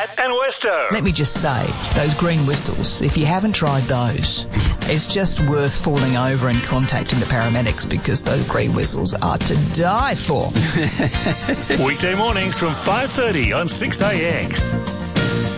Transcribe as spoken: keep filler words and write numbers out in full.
Matt and Westo. Let me just say, those green whistles, if you haven't tried those, it's just worth falling over and contacting the paramedics because those green whistles are to die for. Weekday mornings from five thirty on six A X.